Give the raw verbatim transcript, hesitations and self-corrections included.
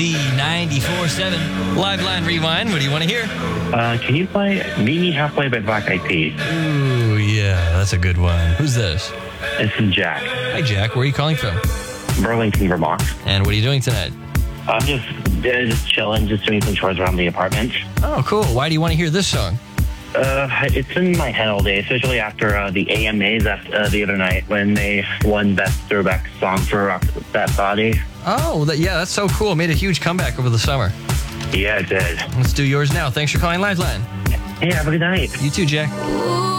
Z ninety-four seven. Live Line Rewind. What do you want to hear? Uh, can you play Meet Me Halfway by Black Eyed Peas? Ooh, yeah, that's a good one. Who's this? This is Jack. Hi, Jack. Where are you calling from? Burlington, Vermont. And what are you doing tonight? I'm just, uh, just chilling, just doing some chores around the apartment. Oh, cool. Why do you want to hear this song? Uh, it's in my head all day, especially after uh, the A M As at, uh, the other night when they won Best Throwback Song for Rock That Body. Oh, that, yeah, that's so cool. Made a huge comeback over the summer. Yeah, it did. Let's do yours now. Thanks for calling Lifeline. Hey, have a good night. You too, Jack.